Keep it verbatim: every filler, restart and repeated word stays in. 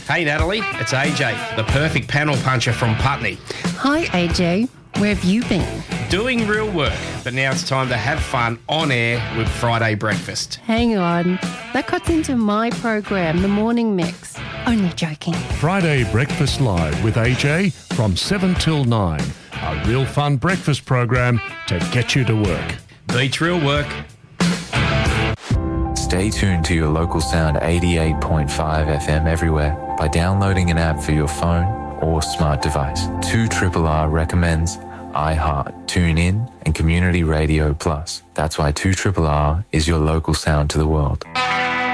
Hey Natalie, it's A J, the perfect panel puncher from Putney. Hi A J, where have you been? Doing real work, but now it's time to have fun on air with Friday Breakfast. Hang on, that cuts into my program, The Morning Mix. Only joking. Friday Breakfast Live with A J from seven till nine. A real fun breakfast program to get you to work. Beats real work. Stay tuned to your local sound eighty-eight point five F M everywhere by downloading an app for your phone or smart device. two R R recommends iHeart, TuneIn, and Community Radio Plus. That's why two R R is your local sound to the world.